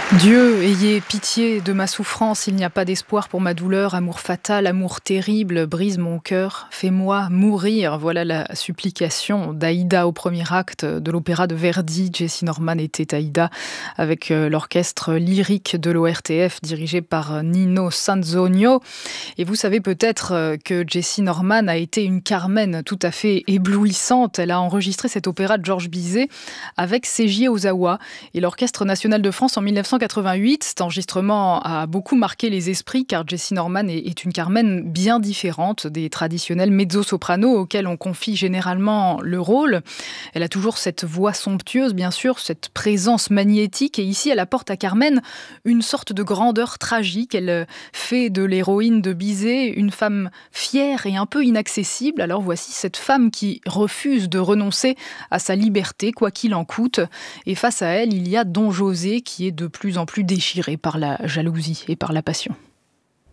Dieu, ayez pitié de ma souffrance, il n'y a pas d'espoir pour ma douleur, amour fatal, amour terrible, brise mon cœur, fais-moi mourir. Voilà la supplication d'Aïda au premier acte de l'opéra de Verdi. Jessye Norman était Aïda avec l'orchestre lyrique de l'ORTF dirigé par Nino Sanzogno. Et vous savez peut-être que Jessye Norman a été une Carmen tout à fait éblouissante. Elle a enregistré cet opéra de Georges Bizet avec Seiji Ozawa et l'Orchestre national de France en 1988. Cet enregistrement a beaucoup marqué les esprits car Jessye Norman est une Carmen bien différente des traditionnels mezzo-sopranos auxquels on confie généralement le rôle. Elle a toujours cette voix somptueuse, bien sûr, cette présence magnétique. Et ici, elle apporte à Carmen une sorte de grandeur tragique. Elle fait de l'héroïne de Bizet une femme fière et un peu inaccessible. Alors voici cette femme qui refuse de renoncer à sa liberté, quoi qu'il en coûte. Et face à elle, il y a Don José qui est de plus en plus déchiré par la jalousie et par la passion.